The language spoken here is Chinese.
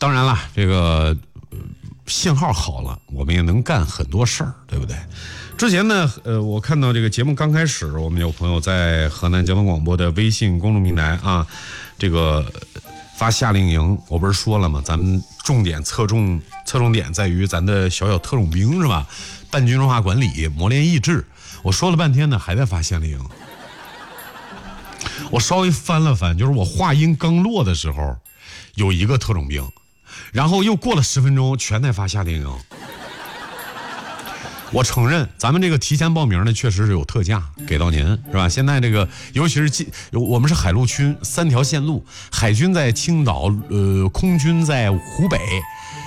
当然了，这个信号好了，我们也能干很多事儿，对不对？之前呢，我看到这个节目刚开始，我们有朋友在河南交通广播的微信公众平台啊，这个发夏令营，我不是说了吗？咱们重点侧重点在于咱的小特种兵是吧？半军事化管理，磨练意志。我说了半天呢，还在发夏令营。我稍微翻了翻，就是我话音刚落的时候，有一个特种兵，然后又过了10分钟，全在发夏令营。我承认，咱们这个提前报名呢，确实是有特价给到您，是吧？现在这个，尤其是我们是海陆区3条线路，海军在青岛，空军在湖北，